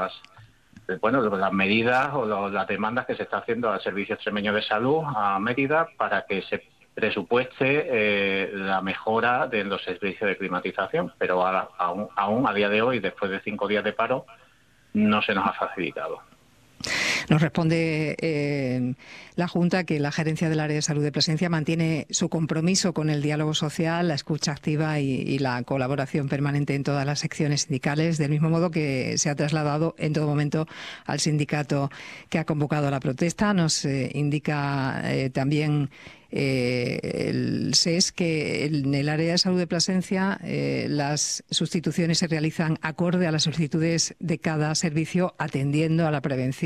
las medidas o las demandas que se está haciendo al Servicio Extremeño de Salud, a Mérida, para que se presupueste la mejora de los servicios de climatización, pero aún a día de hoy, después de 5 días de paro, no se nos ha facilitado. Nos responde la Junta que la Gerencia del Área de Salud de Plasencia mantiene su compromiso con el diálogo social, la escucha activa y la colaboración permanente en todas las secciones sindicales, del mismo modo que se ha trasladado en todo momento al sindicato que ha convocado la protesta. Nos indica también el SES que en el área de salud de Plasencia las sustituciones se realizan acorde a las solicitudes de cada servicio, atendiendo a la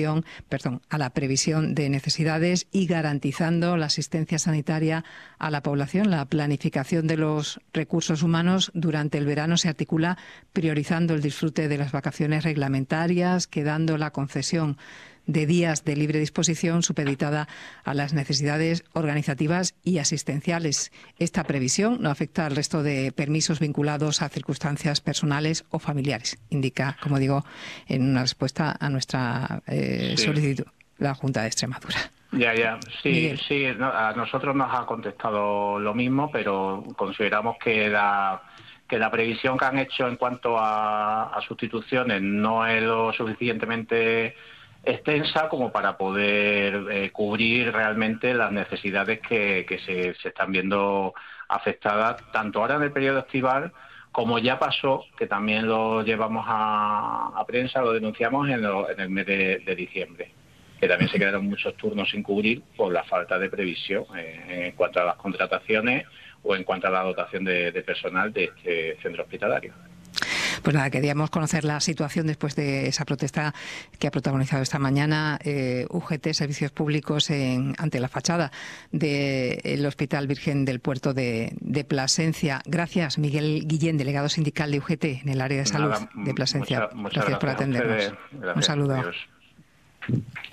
previsión de necesidades y garantizando la asistencia sanitaria a la población. La planificación de los recursos humanos durante el verano se articula priorizando el disfrute de las vacaciones reglamentarias, quedando la concesión de días de libre disposición supeditada a las necesidades organizativas y asistenciales. Esta previsión no afecta al resto de permisos vinculados a circunstancias personales o familiares, indica, como digo, en una respuesta a nuestra solicitud la Junta de Extremadura. Sí, a nosotros nos ha contestado lo mismo, pero consideramos que la previsión que han hecho en cuanto a sustituciones no es lo suficientemente extensa como para poder cubrir realmente las necesidades que se están viendo afectadas, tanto ahora en el periodo estival como ya pasó, que también lo llevamos a prensa, lo denunciamos en el mes de diciembre, que también se quedaron muchos turnos sin cubrir por la falta de previsión en cuanto a las contrataciones o en cuanto a la dotación de personal de este centro hospitalario. Pues nada, queríamos conocer la situación después de esa protesta que ha protagonizado esta mañana UGT, Servicios Públicos, ante la fachada del Hospital Virgen del Puerto de Plasencia. Gracias, Miguel Guillén, delegado sindical de UGT en el área de salud de Plasencia. Muchas gracias por atendernos. Gracias. Un saludo. Adiós.